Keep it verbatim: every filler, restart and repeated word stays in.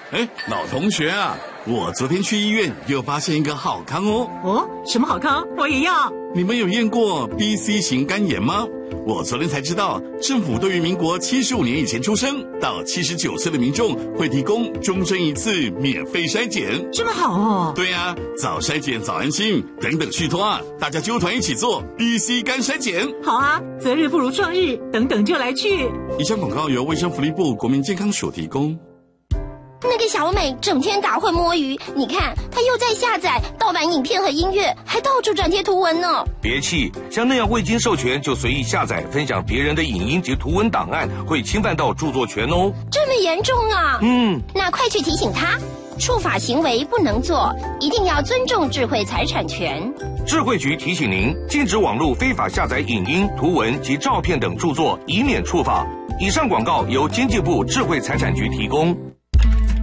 哎，老同学啊，我昨天去医院又发现一个好康哦。 哦，什么好康？我也要。 你们有验过 B C 型肝炎吗？我昨天才知道，政府对于民国七十五年以前出生到七十九岁的民众会提供终身一次免费筛检。 这么好哦？ 对啊，早筛检早安心，等等续托啊，大家揪团一起做 B C 肝筛检。 好啊，择日不如撞日，等等就来去。 以上广告由卫生福利部国民健康署提供。 那个小美整天打混摸鱼，你看她又在下载盗版影片和音乐，还到处转贴图文呢。 别气，像那样未经授权就随意下载分享别人的影音及图文档案，会侵犯到著作权哦。 这么严重啊？ 嗯， 那快去提醒她，触法行为不能做，一定要尊重智慧财产权。 智慧局提醒您，禁止网络非法下载影音、图文及照片等著作，以免触法。以上广告由经济部智慧财产局提供。